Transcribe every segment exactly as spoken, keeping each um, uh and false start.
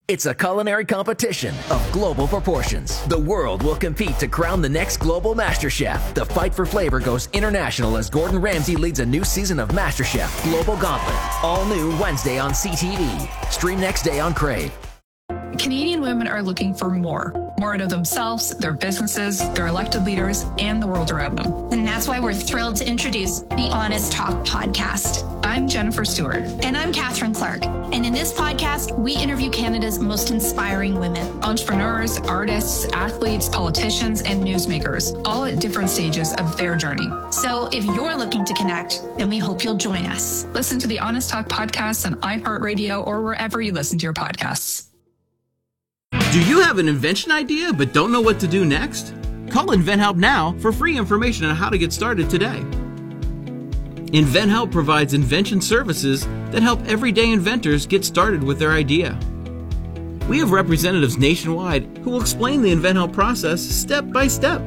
It's a culinary competition of global proportions. The world will compete to crown the next global MasterChef. The fight for flavor goes international as Gordon Ramsay leads a new season of MasterChef Global Gauntlet. All new Wednesday on C T V. Stream next day on Crave. Canadian women are looking for more. More out of themselves, their businesses, their elected leaders, and the world around them. And that's why we're thrilled to introduce the Honest Talk podcast. I'm Jennifer Stewart. And I'm Catherine Clark. And in this podcast, we interview Canada's most inspiring women. Entrepreneurs, artists, athletes, politicians, and newsmakers, all at different stages of their journey. So if you're looking to connect, then we hope you'll join us. Listen to the Honest Talk podcast on iHeartRadio or wherever you listen to your podcasts. Do you have an invention idea but don't know what to do next? Call InventHelp now for free information on how to get started today. InventHelp provides invention services that help everyday inventors get started with their idea. We have representatives nationwide who will explain the InventHelp process step by step.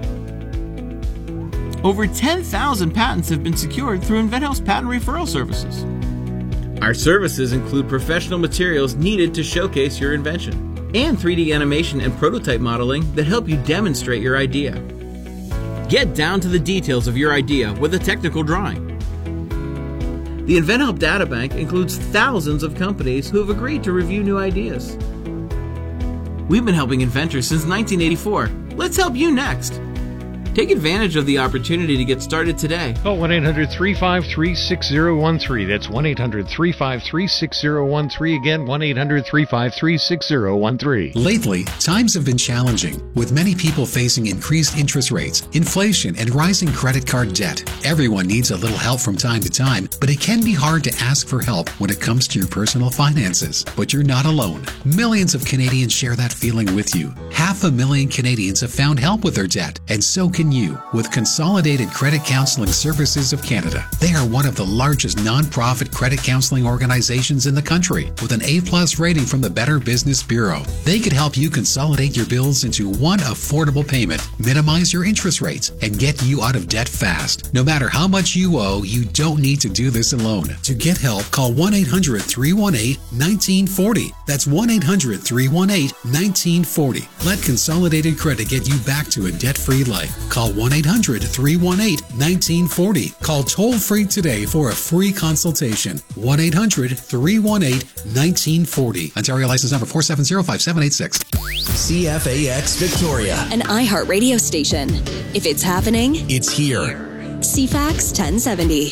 Over ten thousand patents have been secured through InventHelp's patent referral services. Our services include professional materials needed to showcase your invention, and three D animation and prototype modeling that help you demonstrate your idea. Get down to the details of your idea with a technical drawing. The InventHelp Databank includes thousands of companies who have agreed to review new ideas. We've been helping inventors since nineteen eighty-four. Let's help you next. Take advantage of the opportunity to get started today. Call one eight hundred, three five three, six zero one three. That's one eight hundred, three five three, six zero one three. Again, one eight hundred, three five three, six zero one three. Lately, times have been challenging, with many people facing increased interest rates, inflation, and rising credit card debt. Everyone needs a little help from time to time, but it can be hard to ask for help when it comes to your personal finances. But you're not alone. Millions of Canadians share that feeling with you. Half a million Canadians have found help with their debt, and so can you with Consolidated Credit Counseling Services of Canada. They are one of the largest non-profit credit counseling organizations in the country with an A plus rating from the Better Business Bureau. They could help you consolidate your bills into one affordable payment, minimize your interest rates, and get you out of debt fast. No matter how much you owe, you don't need to do this alone. To get help, call one eight hundred, three one eight, one nine four zero. That's one eight hundred, three one eight, one nine four zero. Let Consolidated Credit get you back to a debt-free life. Call one eight hundred, three one eight, one nine four zero. Call toll-free today for a free consultation. one eight hundred, three one eight, one nine four zero. Ontario license number four seven zero five seven eight six. C F A X Victoria. An iHeart radio station. If it's happening, it's here. C FAX ten seventy.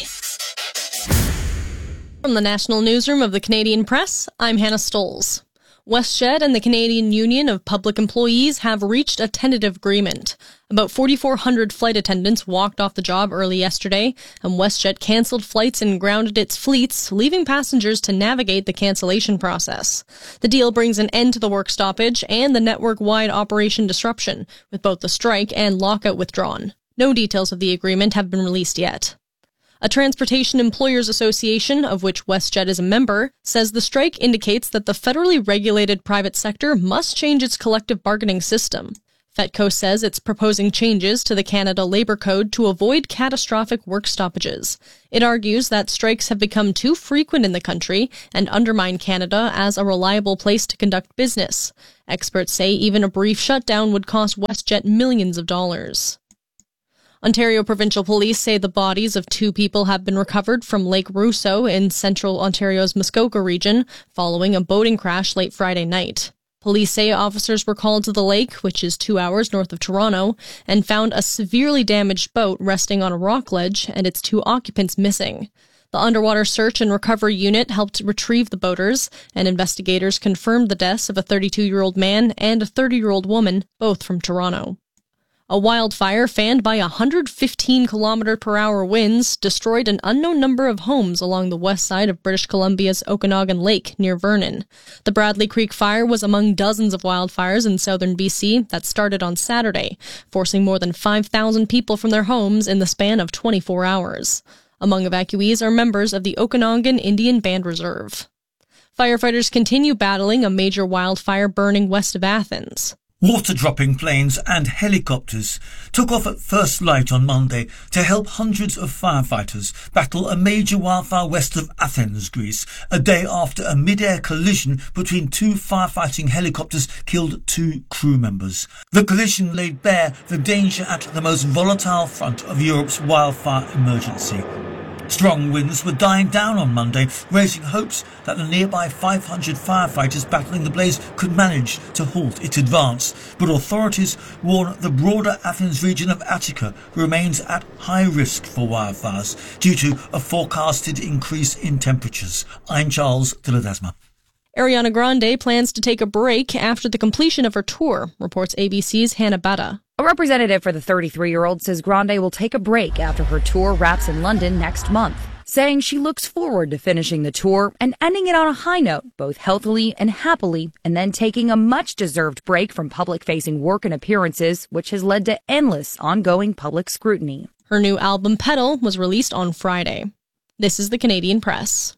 From the National Newsroom of the Canadian Press, I'm Hannah Stoles. WestJet and the Canadian Union of Public Employees have reached a tentative agreement. About forty-four hundred flight attendants walked off the job early yesterday, and WestJet cancelled flights and grounded its fleets, leaving passengers to navigate the cancellation process. The deal brings an end to the work stoppage and the network-wide operation disruption, with both the strike and lockout withdrawn. No details of the agreement have been released yet. A Transportation Employers Association, of which WestJet is a member, says the strike indicates that the federally regulated private sector must change its collective bargaining system. FETCO says it's proposing changes to the Canada Labour Code to avoid catastrophic work stoppages. It argues that strikes have become too frequent in the country and undermine Canada as a reliable place to conduct business. Experts say even a brief shutdown would cost WestJet millions of dollars. Ontario Provincial Police say the bodies of two people have been recovered from Lake Russo in central Ontario's Muskoka region following a boating crash late Friday night. Police say officers were called to the lake, which is two hours north of Toronto, and found a severely damaged boat resting on a rock ledge and its two occupants missing. The underwater search and recovery unit helped retrieve the boaters, and investigators confirmed the deaths of a thirty-two-year-old man and a thirty-year-old woman, both from Toronto. A wildfire fanned by one hundred fifteen kilometer per hour winds destroyed an unknown number of homes along the west side of British Columbia's Okanagan Lake near Vernon. The Bradley Creek fire was among dozens of wildfires in southern B C that started on Saturday, forcing more than five thousand people from their homes in the span of twenty-four hours. Among evacuees are members of the Okanagan Indian Band Reserve. Firefighters continue battling a major wildfire burning west of Athens. Water-dropping planes and helicopters took off at first light on Monday to help hundreds of firefighters battle a major wildfire west of Athens, Greece, a day after a mid-air collision between two firefighting helicopters killed two crew members. The collision laid bare the danger at the most volatile front of Europe's wildfire emergency. Strong winds were dying down on Monday, raising hopes that the nearby five hundred firefighters battling the blaze could manage to halt its advance. But authorities warn the broader Athens region of Attica remains at high risk for wildfires due to a forecasted increase in temperatures. I'm Charles de Ledesma. Ariana Grande plans to take a break after the completion of her tour, reports A B C's Hannah Batta. A representative for the thirty-three-year-old says Grande will take a break after her tour wraps in London next month, saying she looks forward to finishing the tour and ending it on a high note, both healthily and happily, and then taking a much-deserved break from public-facing work and appearances, which has led to endless ongoing public scrutiny. Her new album, Petal, was released on Friday. This is the Canadian Press.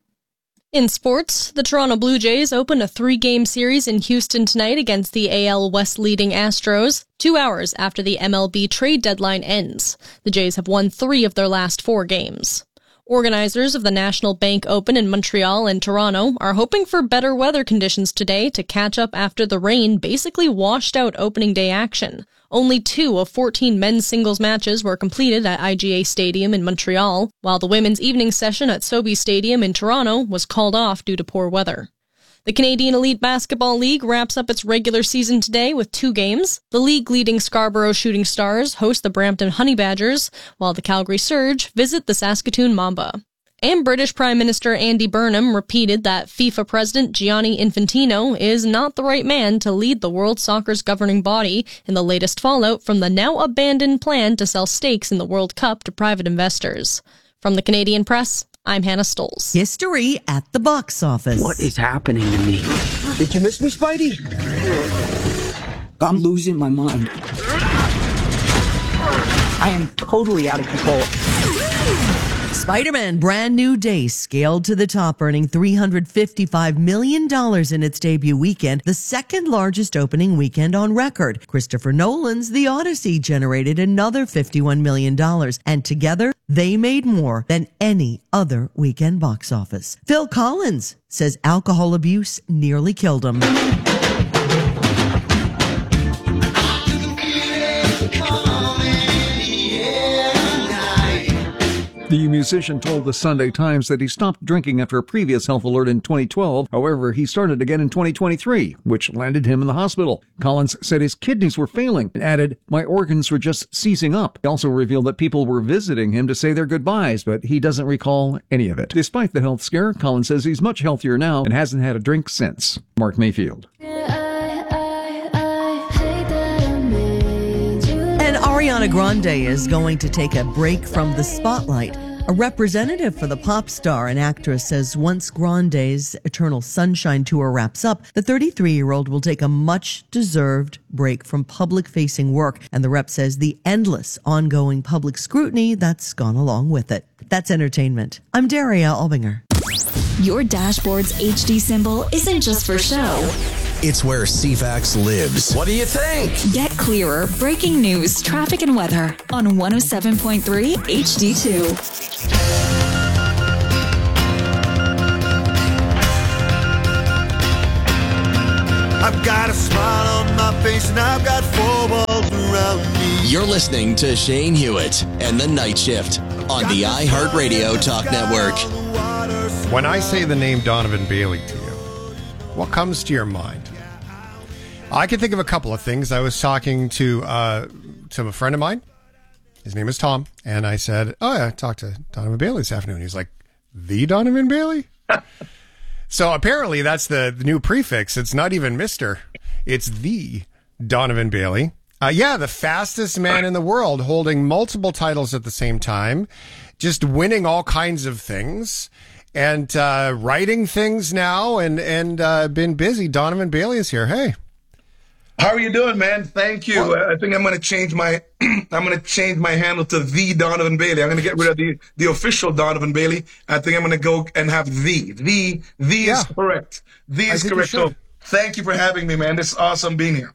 In sports, the Toronto Blue Jays open a three-game series in Houston tonight against the A L West leading Astros, two hours after the M L B trade deadline ends. The Jays have won three of their last four games. Organizers of the National Bank Open in Montreal and Toronto are hoping for better weather conditions today to catch up after the rain basically washed out opening day action. Only two of fourteen men's singles matches were completed at I G A Stadium in Montreal, while the women's evening session at Sobeys Stadium in Toronto was called off due to poor weather. The Canadian Elite Basketball League wraps up its regular season today with two games. The league-leading Scarborough Shooting Stars host the Brampton Honey Badgers, while the Calgary Surge visit the Saskatoon Mamba. And British Prime Minister Andy Burnham repeated that FIFA President Gianni Infantino is not the right man to lead the World Soccer's governing body in the latest fallout from the now-abandoned plan to sell stakes in the World Cup to private investors. From the Canadian Press, I'm Hannah Stolz. History at the box office. What is happening to me? Did you miss me, Spidey? I'm losing my mind. I am totally out of control. Spider-Man Brand New Day scaled to the top, earning three hundred fifty-five million dollars in its debut weekend, the second largest opening weekend on record. Christopher Nolan's The Odyssey generated another fifty-one million dollars, and together they made more than any other weekend box office. Phil Collins says alcohol abuse nearly killed him. The musician told the Sunday Times that he stopped drinking after a previous health alert in twenty twelve. However, he started again in twenty twenty-three, which landed him in the hospital. Collins said his kidneys were failing and added, "My organs were just seizing up." He also revealed that people were visiting him to say their goodbyes, but he doesn't recall any of it. Despite the health scare, Collins says he's much healthier now and hasn't had a drink since. Mark Mayfield. And Ariana Grande is going to take a break from the spotlight. A representative for the pop star and actress says once Grande's Eternal Sunshine tour wraps up, the thirty-three-year-old will take a much-deserved break from public-facing work, and the rep says the endless, ongoing public scrutiny that's gone along with it. That's entertainment. I'm Daria Albinger. Your dashboard's H D symbol isn't just for show. It's where C FAX lives. What do you think? Get clearer breaking news, traffic, and weather on one oh seven point three H D two. I've got a smile on my face and I've got four walls around me. You're listening to Shane Hewitt and The Night Shift on the iHeartRadio Talk Network. When I say the name Donovan Bailey to you, what comes to your mind? I can think of a couple of things. I was talking to uh, to a friend of mine. His name is Tom. And I said, oh, yeah, I talked to Donovan Bailey this afternoon. He's like, the Donovan Bailey? So apparently that's the, the new prefix. It's not even Mister It's the Donovan Bailey. Uh, yeah, the fastest man in the world, holding multiple titles at the same time, just winning all kinds of things. And uh, writing things now and, and uh, been busy. Donovan Bailey is here. Hey. How are you doing, man? Thank you. Well, I think I'm going to change my I'm going to change my handle to the Donovan Bailey. I'm going to get rid of the, the official Donovan Bailey. I think I'm going to go and have the. The, the yeah. is correct. The is correct. So thank you for having me, man. It's awesome being here.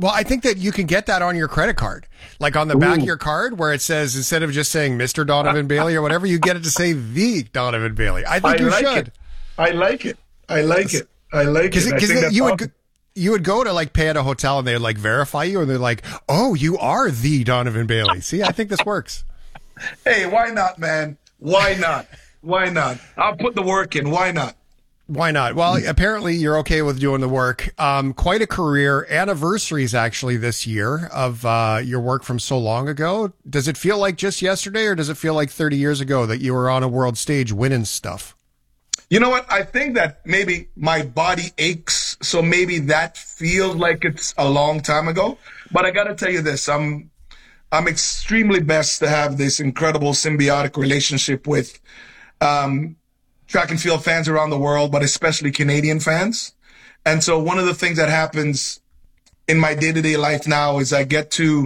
Well, I think that you can get that on your credit card. Like on the Ooh. back of your card where it says, instead of just saying Mister Donovan Bailey or whatever, you get it to say the Donovan Bailey. I think I you like should. It. I like it. I like it. I like it. Because you awesome. would you would go to like pay at a hotel and they would like verify you and they're like, oh, you are the Donovan Bailey. See, I think this works. Hey, why not, man? Why not? Why not? I'll put the work in. Why not? Why not? Well, apparently you're okay with doing the work. Um, quite a career. Anniversaries actually this year of uh, your work from so long ago. Does it feel like just yesterday, or does it feel like thirty years ago that you were on a world stage winning stuff? You know what? I think that maybe my body aches, so maybe that feels like it's a long time ago. But I got to tell you this: I'm I'm extremely blessed to have this incredible symbiotic relationship with Um, track and field fans around the world, but especially Canadian fans. And so one of the things that happens in my day-to-day life now is I get to,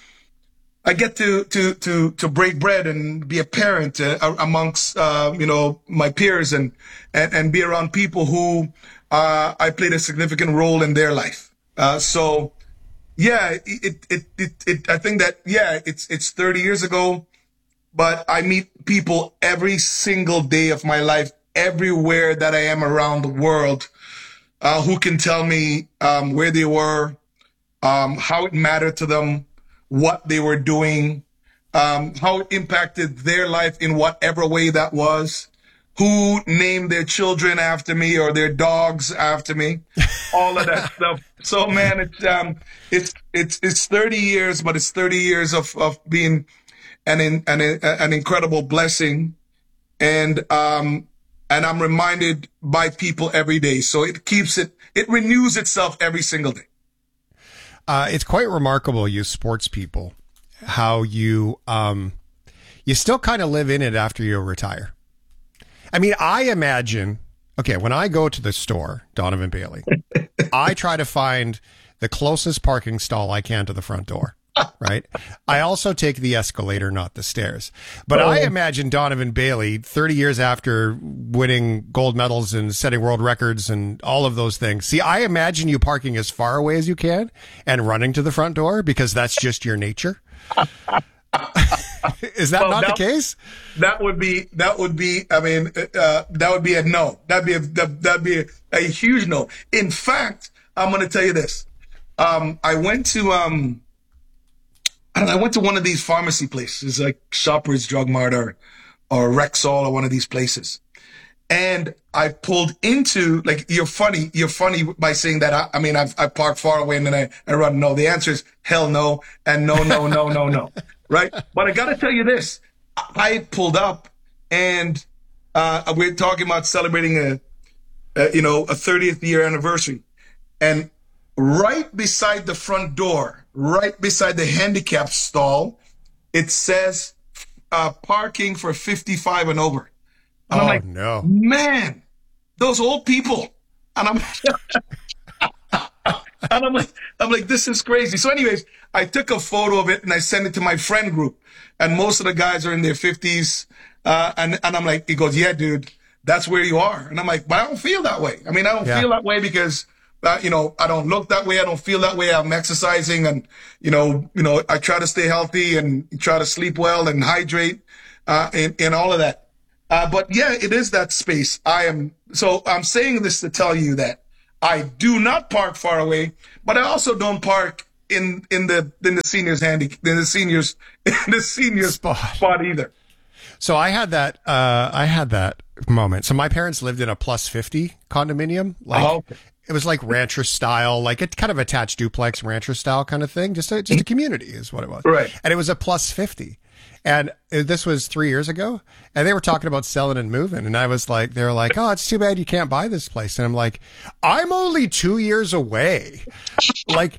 I get to, to, to, to break bread and be a parent uh, amongst, uh, you know, my peers and, and, and be around people who, uh, I played a significant role in their life. Uh, so yeah, it, it, it, it, I think that, yeah, it's, it's thirty years ago. But I meet people every single day of my life, everywhere that I am around the world, uh, who can tell me um, where they were, um, how it mattered to them, what they were doing, um, how it impacted their life in whatever way that was, who named their children after me or their dogs after me, all of that stuff. So, man, it's um, it's it's it's thirty years, but it's thirty years of of being An, an, an incredible blessing. And, um, and I'm reminded by people every day. So it keeps it, it renews itself every single day. Uh, it's quite remarkable, you sports people, how you, um, you still kind of live in it after you retire. I mean, I imagine, okay, when I go to the store, Donovan Bailey, I try to find the closest parking stall I can to the front door. Right. I also take the escalator, not the stairs. But oh. I imagine Donovan Bailey, thirty years after winning gold medals and setting world records and all of those things. See, I imagine you parking as far away as you can and running to the front door because that's just your nature. Is that well, not that, the case? That would be, that would be, I mean, uh, that would be a no. That'd be a, that, that'd be a, a huge no. In fact, I'm going to tell you this. Um, I went to, um, I don't know, I went to one of these pharmacy places like Shoppers Drug Mart or, or Rexall or one of these places. And I pulled into, like, you're funny, you're funny by saying that. I, I mean, I've, I parked far away and then I, I run. No, the answer is hell no. And no, no, no, no, no. Right. But I got to tell you this. I pulled up and, uh, we're talking about celebrating a, a, you know, a thirtieth year anniversary. And right beside the front door, right beside the handicap stall, it says uh, parking for fifty-five and over. And oh, I'm like, no. Man, those old people. And I'm, and I'm like, I'm like, this is crazy. So anyways, I took a photo of it and I sent it to my friend group. And most of the guys are in their fifties. Uh, and, and I'm like, he goes, yeah, dude, that's where you are. And I'm like, but I don't feel that way. I mean, I don't yeah. feel that way because Uh, you know, I don't look that way. I don't feel that way. I'm exercising and, you know, you know, I try to stay healthy and try to sleep well and hydrate, uh, and, and all of that. Uh, but yeah, it is that space. I am, so I'm saying this to tell you that I do not park far away, but I also don't park in, in the, in the seniors handy, in the seniors, in the seniors spot, spot either. So I had that, uh, I had that moment. So my parents lived in a plus fifty condominium. Like, oh, okay. It was like rancher style, like a kind of attached duplex rancher style kind of thing. Just a, just a community is what it was. Right. And it was a plus fifty. And this was three years ago. And they were talking about selling and moving. And I was like, they were like, oh, it's too bad you can't buy this place. And I'm like, I'm only two years away. Like,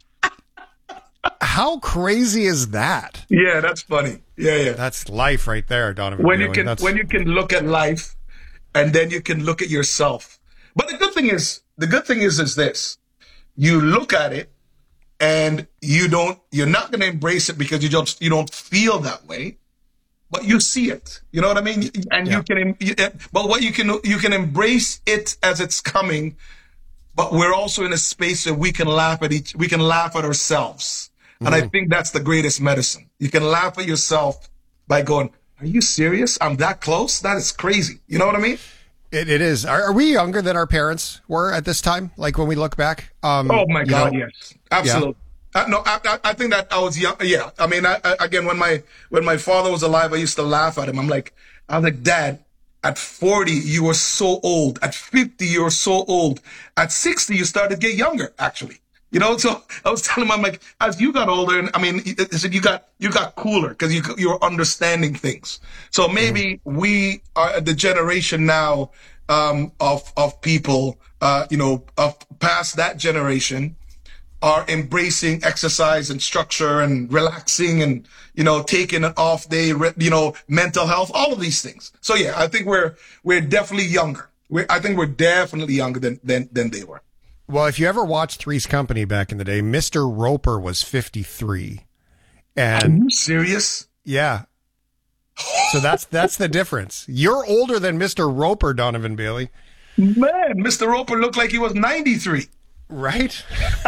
how crazy is that? Yeah, that's funny. Yeah, yeah. That's life right there, Donovan. When you can, that's... when you can look at life and then you can look at yourself. But the good thing is, the good thing is, is this, you look at it and you don't, you're not going to embrace it because you just, you don't feel that way, but you see it, you know what I mean? And yeah. you can, you, but what you can, you can embrace it as it's coming but we're also in a space where we can laugh at each, we can laugh at ourselves. Mm-hmm. And I think that's the greatest medicine. You can laugh at yourself by going, are you serious? I'm that close? That is crazy. You know what I mean? It, it is. Are, are we younger than our parents were at this time? Like when we look back? Um, oh my God, know? yes. Absolutely. Yeah. Uh, no, I, I, I think that I was young. Yeah. I mean, I, I, again, when my, when my father was alive, I used to laugh at him. I'm like, I was like, Dad, at forty, you were so old. At fifty, you were so old. At sixty, you started to get younger, actually. You know, so I was telling him, I'm like, as you got older, and I mean, I said you got you got cooler because you you were understanding things. So maybe mm-hmm. we are the generation now um, of of people, uh, you know, of past that generation, are embracing exercise and structure and relaxing and you know taking an off day, you know, mental health, all of these things. So yeah, I think we're we're definitely younger. We're, I think we're definitely younger than than than they were. Well, if you ever watched Three's Company back in the day, Mister Roper was fifty-three. And are you serious? Yeah. So that's that's the difference. You're older than Mister Roper, Donovan Bailey. Man, Mister Roper looked like he was ninety-three. Right?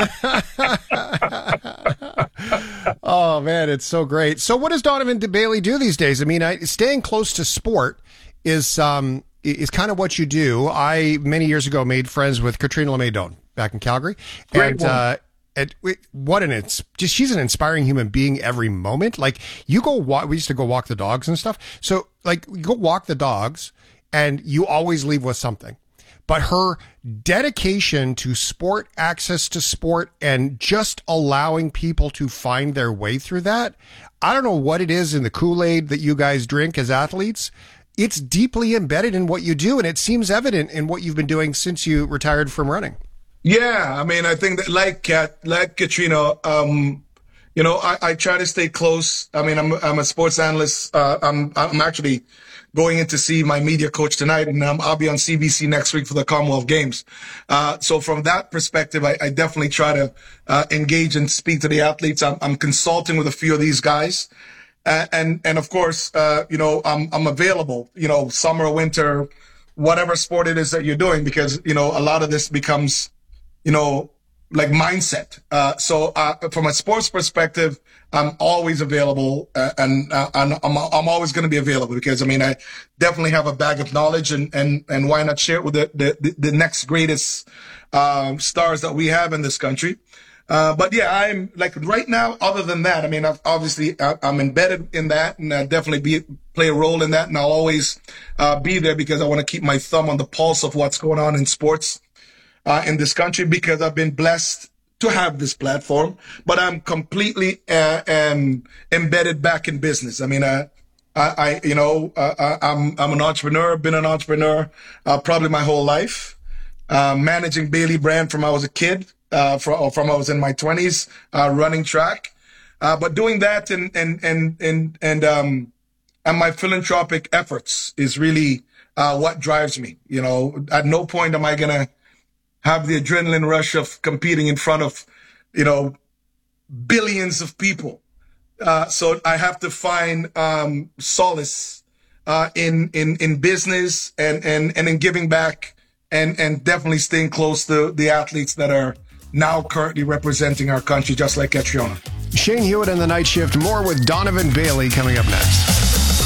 Oh, man, it's so great. So what does Donovan Bailey do these days? I mean, I, staying close to sport is um is kind of what you do. I, many years ago, made friends with Katrina LeMay-Doan back in Calgary. Great and one. uh And what an it's just she's an inspiring human being every moment. Like you go walk, we used to go walk the dogs and stuff. So like you go walk the dogs and you always leave with something. But her dedication to sport, access to sport, and just allowing people to find their way through that. I don't know what it is in the Kool-Aid that you guys drink as athletes. It's deeply embedded in what you do. And it seems evident in what you've been doing since you retired from running. Yeah, I mean, I think that like Kat, like Katrina, um, you know, I, I try to stay close. I mean, I'm I'm a sports analyst. Uh, I'm I'm actually going in to see my media coach tonight, and um, I'll be on C B C next week for the Commonwealth Games. Uh, so from that perspective, I, I definitely try to uh, engage and speak to the athletes. I'm, I'm consulting with a few of these guys, uh, and and of course, uh, you know, I'm I'm available. You know, summer, winter, whatever sport it is that you're doing, because you know a lot of this becomes, you know, like mindset. Uh, so, uh, from a sports perspective, I'm always available, uh, and, uh, and I'm, I'm always going to be available because, I mean, I definitely have a bag of knowledge, and, and, and why not share it with the, the, the next greatest, um, stars that we have in this country. Uh, but yeah, I'm like right now, other than that, I mean, I've obviously, uh, I'm embedded in that, and I definitely be, play a role in that. And I'll always, uh, be there because I want to keep my thumb on the pulse of what's going on in sports. Uh, in this country, because I've been blessed to have this platform, but I'm completely uh, um, embedded back in business. I mean, uh, I, I, you know, uh, I'm I'm an entrepreneur. Been an entrepreneur uh, probably my whole life. Uh, managing Bailey brand from I was a kid, uh, from from I was in my twenties, uh, running track, uh, but doing that and and and and and um and my philanthropic efforts is really uh, what drives me. You know, at no point am I gonna have the adrenaline rush of competing in front of, you know, billions of people. Uh, so I have to find um, solace uh, in in in business and and and in giving back, and and definitely staying close to the athletes that are now currently representing our country, just like Catriona. Shane Hewitt and the Night Shift. More with Donovan Bailey coming up next.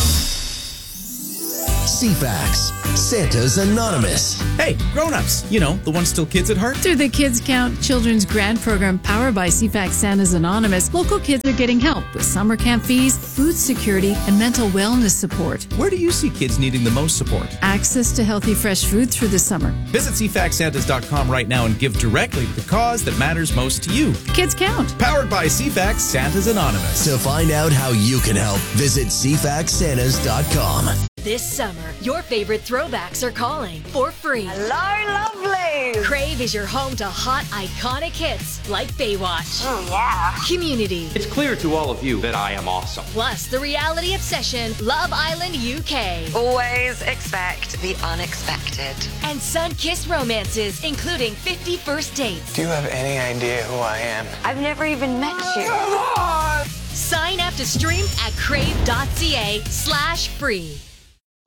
C FAX, Santa's Anonymous. Hey, grown-ups, you know, the ones still kids at heart. Through the Kids Count Children's Grant Program powered by C FAX Santa's Anonymous, local kids are getting help with summer camp fees, food security, and mental wellness support. Where do you see kids needing the most support? Access to healthy, fresh food through the summer. Visit C FAX Santas dot com right now and give directly to the cause that matters most to you. Kids Count. Powered by C FAX Santa's Anonymous. To find out how you can help, visit C FAX Santas dot com. This summer, your favorite throwbacks are calling for free. Hello, lovely! Crave is your home to hot, iconic hits like Baywatch. Oh, yeah. Community. It's clear to all of you that I am awesome. Plus, the reality obsession, Love Island U K. Always expect the unexpected. And sun-kissed romances, including fifty First Dates. Do you have any idea who I am? I've never even met you. Come on! Sign up to stream at crave dot c a slash free.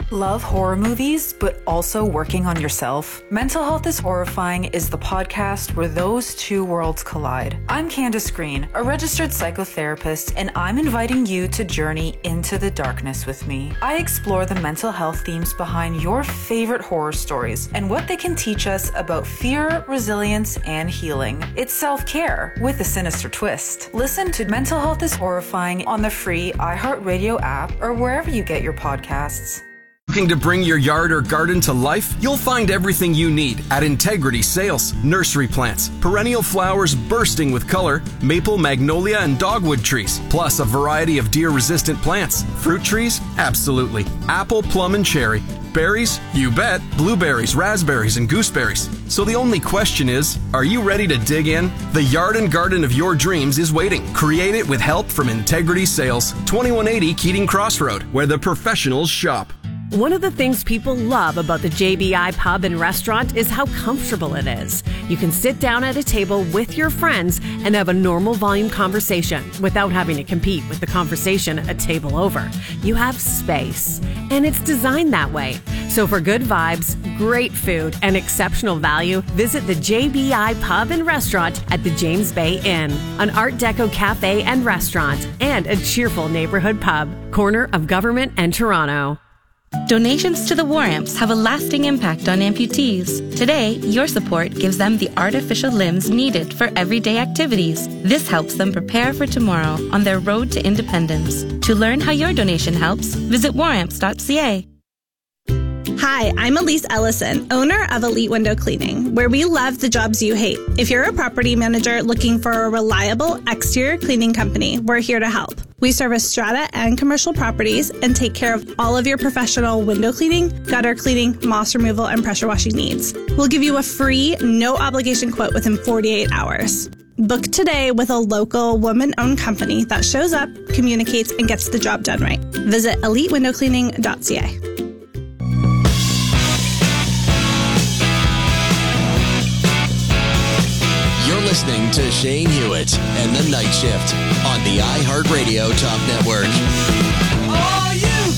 Love horror movies, but also working on yourself? Mental Health is Horrifying is the podcast where those two worlds collide. I'm Candace Green, a registered psychotherapist, and I'm inviting you to journey into the darkness with me. I explore the mental health themes behind your favorite horror stories and what they can teach us about fear, resilience, and healing. It's self-care with a sinister twist. Listen to Mental Health is Horrifying on the free iHeartRadio app or wherever you get your podcasts. Looking to bring your yard or garden to life? You'll find everything you need at Integrity Sales. Nursery plants, perennial flowers bursting with color, maple, magnolia, and dogwood trees, plus a variety of deer-resistant plants. Fruit trees? Absolutely. Apple, plum, and cherry. Berries? You bet. Blueberries, raspberries, and gooseberries. So the only question is, are you ready to dig in? The yard and garden of your dreams is waiting. Create it with help from Integrity Sales. twenty-one eighty Keating Crossroad, where the professionals shop. One of the things people love about the J B I Pub and Restaurant is how comfortable it is. You can sit down at a table with your friends and have a normal volume conversation without having to compete with the conversation a table over. You have space, and it's designed that way. So for good vibes, great food, and exceptional value, visit the J B I Pub and Restaurant at the James Bay Inn, an Art Deco cafe and restaurant, and a cheerful neighborhood pub, corner of Government and Toronto. Donations to the War Amps have a lasting impact on amputees. Today, your support gives them the artificial limbs needed for everyday activities. This helps them prepare for tomorrow on their road to independence. To learn how your donation helps, visit war amps dot c a. Hi, I'm Elise Ellison, owner of Elite Window Cleaning, where we love the jobs you hate. If you're a property manager looking for a reliable exterior cleaning company, we're here to help. We service strata and commercial properties and take care of all of your professional window cleaning, gutter cleaning, moss removal, and pressure washing needs. We'll give you a free, no obligation quote within forty-eight hours. Book today with a local woman-owned company that shows up, communicates, and gets the job done right. Visit elite window cleaning dot c a. You're listening to Shane Hewitt and the Night Shift on the iHeartRadio Talk Network. Are you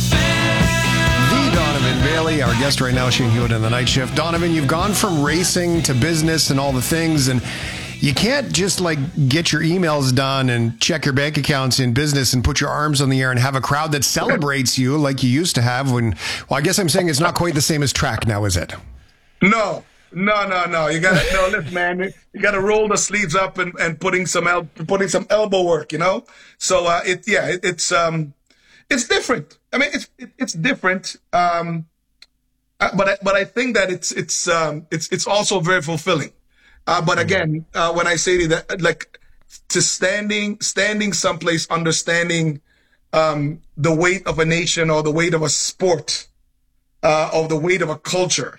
The Donovan Bailey, our guest right now, Shane Hewitt and the Night Shift. Donovan, you've gone from racing to business and all the things, and you can't just like get your emails done and check your bank accounts in business and put your arms on the air and have a crowd that celebrates you like you used to have when, well, I guess I'm saying it's not quite the same as track now, is it? No. No, no, no. You gotta no, listen, man. You gotta roll the sleeves up and, and putting some el- putting some elbow work, you know. So uh, it yeah, it, it's um, it's different. I mean, it's it, it's different. Um, uh, but I, but I think that it's it's um, it's it's also very fulfilling. Uh, but again, uh, when I say to that, like to standing standing someplace, understanding um, the weight of a nation or the weight of a sport, uh, or the weight of a culture.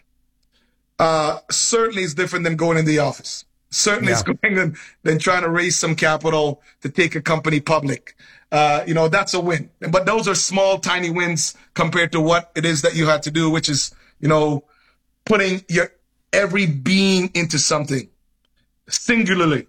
Uh, certainly is different than going in the office. Certainly yeah. is going than, than trying to raise some capital to take a company public. Uh, you know, that's a win. But those are small, tiny wins compared to what it is that you had to do, which is, you know, putting your every being into something singularly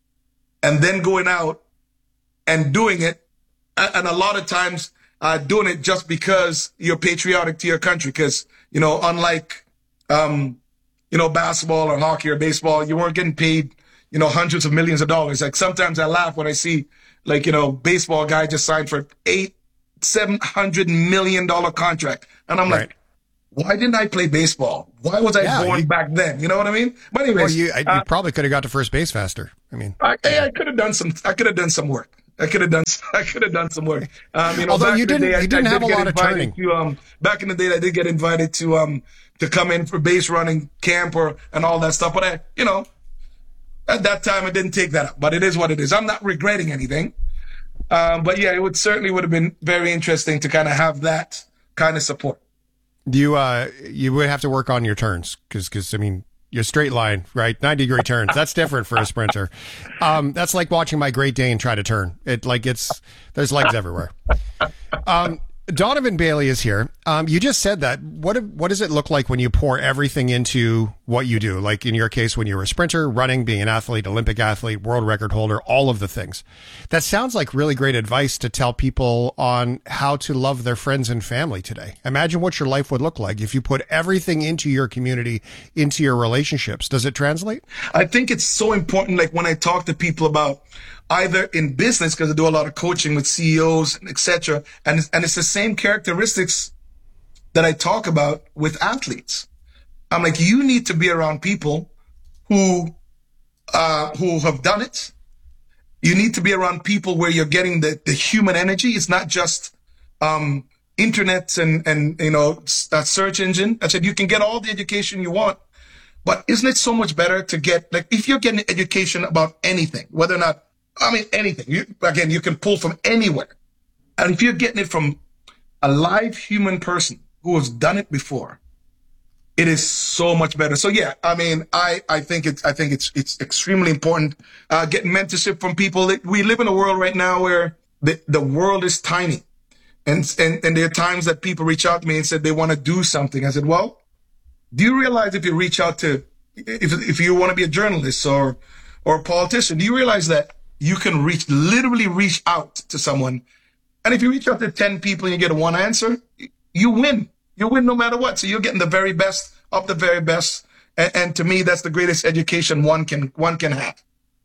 and then going out and doing it. And a lot of times, uh, doing it just because you're patriotic to your country. Cause, you know, unlike, um, you know, basketball or hockey or baseball, you weren't getting paid, you know, hundreds of millions of dollars. Like sometimes I laugh when I see, like, you know, baseball guy just signed for eight, seven hundred million dollar contract, and I'm right. like, why didn't I play baseball? Why was I yeah, born you, back then? You know what I mean? But anyways, well, you, I, uh, you probably could have got to first base faster. I mean, I, yeah. I could have done some. I could have done some work. I could have done. I could have done some work. Um, you know, although back you in the didn't, day, you I, didn't I have did a lot of turning. To, um, back in the day, I did get invited to um. to come in for base running camp or and all that stuff. But I, you know, at that time I didn't take that up. But it is what it is. I'm not regretting anything. Um, but yeah, it would certainly would have been very interesting to kind of have that kind of support. Do you uh you would have to work on your turns because because I mean your straight line, right? ninety degree turns. That's different for a sprinter. Um, that's like watching my Great Dane try to turn. It like it's there's legs everywhere. Um. Donovan Bailey is here. Um, you just said that. What what does it look like when you pour everything into what you do? Like in your case, when you were a sprinter, running, being an athlete, Olympic athlete, world record holder, all of the things. That sounds like really great advice to tell people on how to love their friends and family today. Imagine what your life would look like if you put everything into your community, into your relationships. Does it translate? I think it's so important. Like when I talk to people about either in business, because I do a lot of coaching with C E Os, et cetera. And it's, and it's the same characteristics that I talk about with athletes. I'm like, you need to be around people who, uh, who have done it. You need to be around people where you're getting the, the human energy. It's not just, um, internet and, and, you know, that search engine. I said, you can get all the education you want, but isn't it so much better to get, like, if you're getting education about anything, whether or not, I mean, anything. You, again, you can pull from anywhere. And if you're getting it from a live human person who has done it before, it is so much better. So yeah, I mean, I, I think it's, I think it's, it's extremely important, uh, getting mentorship from people. We live in a world right now where the, the world is tiny. And, and, and there are times that people reach out to me and said they want to do something. I said, well, do you realize if you reach out to, if, if you want to be a journalist or, or a politician, do you realize that you can reach, literally reach out to someone. And if you reach out to ten people and you get one answer, you win. You win no matter what. So you're getting the very best of the very best. And, and to me, that's the greatest education one can, one can have.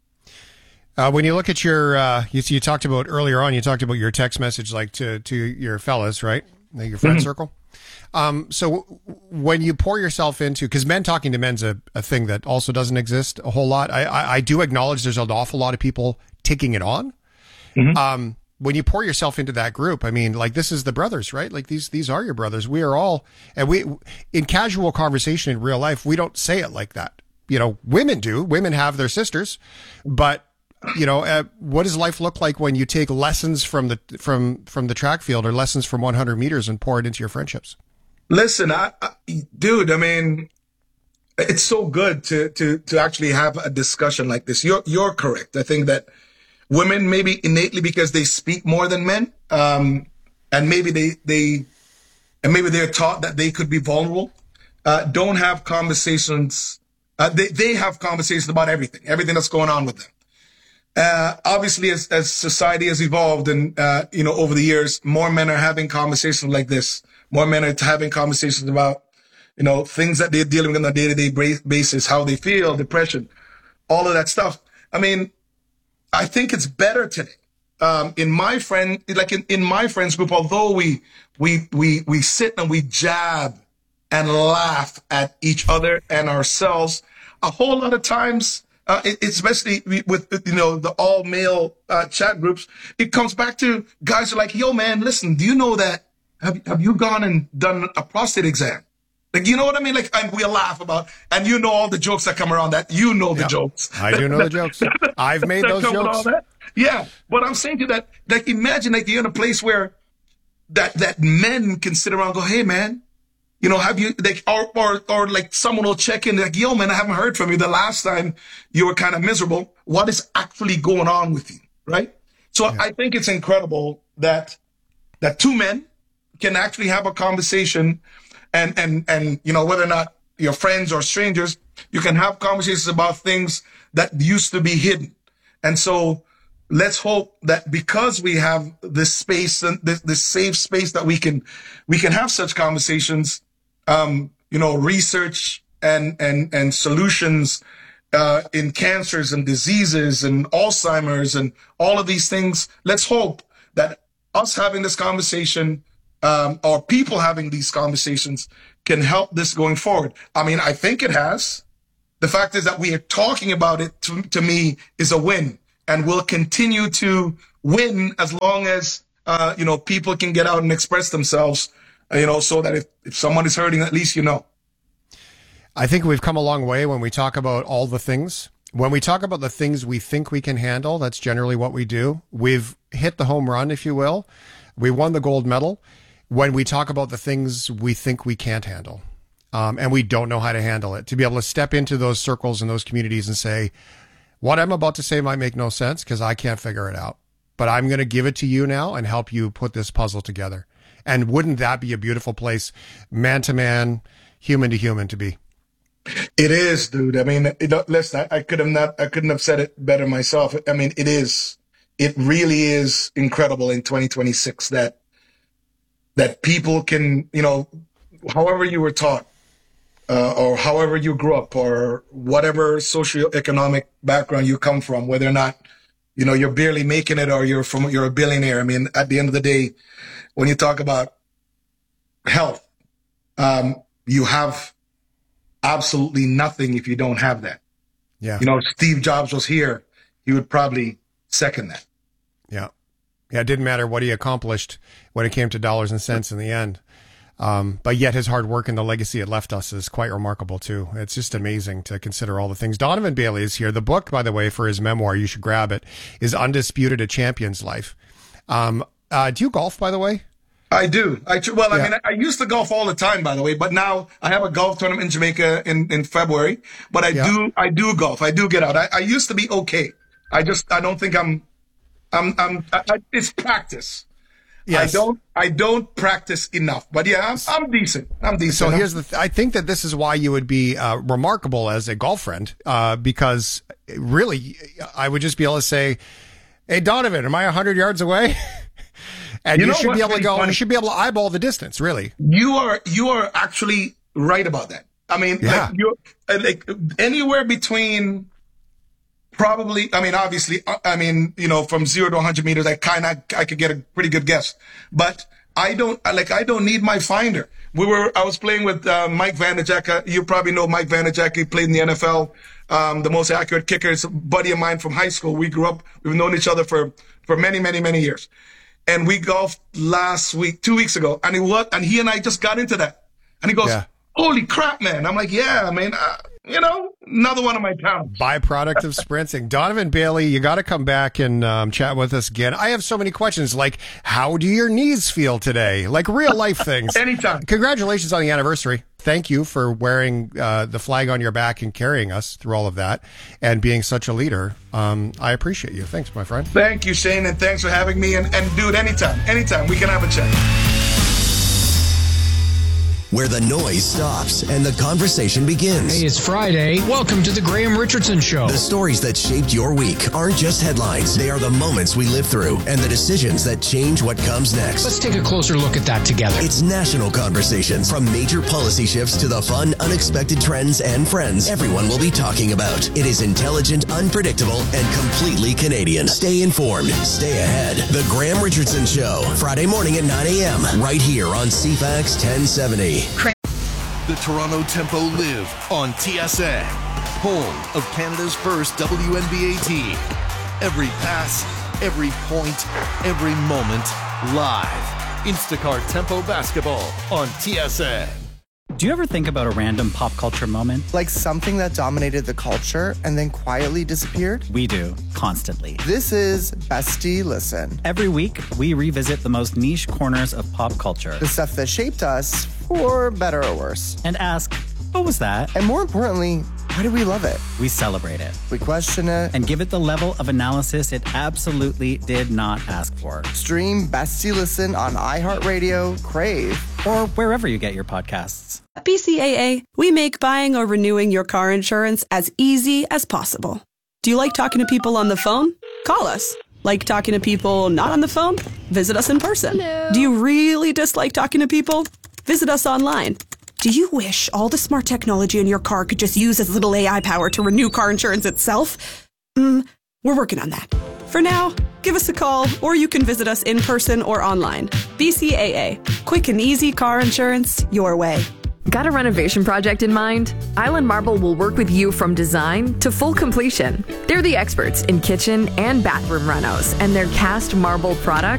Uh, when you look at your, uh, you, you talked about earlier on, you talked about your text message, like to, to your fellas, right? Your friend mm-hmm. circle. Um, so when you pour yourself into, because men talking to men's a, a thing that also doesn't exist a whole lot. I, I, I do acknowledge there's an awful lot of people taking it on. Mm-hmm. Um, when you pour yourself into that group, I mean, like this is the brothers, right? Like these, these are your brothers. We are all, and we, in casual conversation in real life, we don't say it like that. You know, women do, women have their sisters, but you know, uh, what does life look like when you take lessons from the, from, from the track field or lessons from one hundred meters and pour it into your friendships? Listen, I, I, dude, I mean, it's so good to, to, to actually have a discussion like this. You're, you're correct. I think that women, maybe innately because they speak more than men, um, and maybe they, they, and maybe they're taught that they could be vulnerable, uh, don't have conversations. Uh, they, they have conversations about everything, everything that's going on with them. Uh, obviously as, as society has evolved and, uh, you know, over the years, more men are having conversations like this. More men are having conversations about, you know, things that they're dealing with on a day-to-day basis, how they feel, depression, all of that stuff. I mean, I think it's better today. Um, in my friend, like in, in my friends group, although we, we, we, we sit and we jab and laugh at each other and ourselves, a whole lot of times, uh, it, especially with, you know, the all male, uh, chat groups, it comes back to guys who are like, yo, man, listen, do you know that? Have, have you gone and done a prostate exam? Like, you know what I mean? Like, and we laugh about, and you know all the jokes that come around that. You know the yeah, jokes. I do know the jokes. I've made those jokes. Yeah. But I'm saying to you that, like, imagine like you're in a place where that, that men can sit around and go, hey, man, you know, have you, like, or, or, or like someone will check in, like, yo, man, I haven't heard from you the last time you were kind of miserable. What is actually going on with you? Right? So yeah. I think it's incredible that, that two men can actually have a conversation and, and, and, you know, whether or not you're friends or strangers, you can have conversations about things that used to be hidden. And so let's hope that because we have this space and this, this safe space that we can, we can have such conversations, um, you know, research and, and, and solutions, uh, in cancers and diseases and Alzheimer's and all of these things. Let's hope that us having this conversation, Um, or people having these conversations can help this going forward. I mean, I think it has. The fact is that we are talking about it to, to me is a win, and we'll continue to win as long as, uh, you know, people can get out and express themselves, uh, you know, so that if, if someone is hurting, at least you know. I think we've come a long way when we talk about all the things. When we talk about the things we think we can handle, that's generally what we do. We've hit the home run, if you will. We won the gold medal. When we talk about the things we think we can't handle, um, and we don't know how to handle it, to be able to step into those circles and those communities and say, what I'm about to say might make no sense because I can't figure it out, but I'm going to give it to you now and help you put this puzzle together. And wouldn't that be a beautiful place, man to man, human to human, to be? It is, dude. I mean, you know, listen, I, I could have not, I couldn't have said it better myself. I mean, it is, it really is incredible in twenty twenty-six that, that people can, you know, however you were taught, uh, or however you grew up, or whatever socioeconomic background you come from, whether or not, you know, you're barely making it or you're from, you're a billionaire. I mean, at the end of the day, when you talk about health, um, you have absolutely nothing if you don't have that. Yeah. You know, if Steve Jobs was here, he would probably second that. Yeah. Yeah. It didn't matter what he accomplished when it came to dollars and cents in the end. Um, but yet his hard work and the legacy it left us is quite remarkable too. It's just amazing to consider all the things. Donovan Bailey is here. The book, by the way, for his memoir, you should grab it, is Undisputed: A Champion's Life. Um, uh, do you golf, by the way? I do. I well, I Yeah. mean, I, I used to golf all the time, by the way, but now I have a golf tournament in Jamaica in, in February. But I Yeah. do, I do golf. I do get out. I, I used to be okay. I just, I don't think I'm, I'm, I'm. I, I, it's practice. Yes. I don't, I don't practice enough. But yeah, I'm, I'm decent. I'm decent. So here's the. Th- I think that this is why you would be uh, remarkable as a golf friend, uh, because really, I would just be able to say, "Hey, Donovan, am I a hundred yards away?" And You you, know should what's be able to really go. funny? You should be able to eyeball the distance. Really, You are, you are actually right about that. I mean, Yeah. like you're uh, like anywhere between. Probably, I mean, obviously, uh, I mean, you know, from zero to one hundred meters, I kind of, I could get a pretty good guess. But I don't, I, like, I don't need my finder. We were, I was playing with uh, Mike Vanderjagt. Uh, you probably know Mike Vanderjagt. He played in the N F L, um, the most accurate kicker. It's a buddy of mine from high school. We grew up, we've known each other for, for many, many, many years. And we golfed last week, two weeks ago. And he was, and he and I just got into that. And he goes, Yeah. holy crap, man. I'm like, yeah, I mean, uh, you know, another one of my talents. byproduct of sprinting. Donovan Bailey, you got to come back and um, chat with us again. I have so many questions, like how do your knees feel today? Like real life things. Anytime. Congratulations on the anniversary. Thank you for wearing uh, the flag on your back and carrying us through all of that and being such a leader. Um, I appreciate you. Thanks, my friend. Thank you, Shane, and thanks for having me. And, and dude, anytime, anytime, we can have a chat. Where the noise stops and the conversation begins. Hey, it's Friday. Welcome to the Graham Richardson Show. The stories that shaped your week aren't just headlines. They are the moments we live through and the decisions that change what comes next. Let's take a closer look at that together. It's national conversations. From major policy shifts to the fun, unexpected trends and friends everyone will be talking about. It is intelligent, unpredictable, and completely Canadian. Stay informed. Stay ahead. The Graham Richardson Show. Friday morning at nine a.m. right here on C FAX ten seventy. The Toronto Tempo live on T S N, home of Canada's first W N B A team. Every pass, every point, every moment, live. Instacart Tempo Basketball on T S N. Do you ever think about a random pop culture moment? Like something that dominated the culture and then quietly disappeared? We do, constantly. This is Bestie Listen. Every week, we revisit the most niche corners of pop culture. The stuff that shaped us, for better or worse. And ask, what was that? And more importantly, why do we love it? We celebrate it. We question it. And give it the level of analysis it absolutely did not ask for. Stream Bestie Listen on iHeartRadio, Crave, or wherever you get your podcasts. At B C A A, we make buying or renewing your car insurance as easy as possible. Do you like talking to people on the phone? Call us. Like talking to people not on the phone? Visit us in person. Hello. Do you really dislike talking to people? Visit us online. Do you wish all the smart technology in your car could just use as little A I power to renew car insurance itself? Mm, we're working on that. For now, give us a call or you can visit us in person or online. B C A A. Quick and easy car insurance your way. Got a renovation project in mind? Island Marble will work with you from design to full completion. They're the experts in kitchen and bathroom renos, and their cast marble product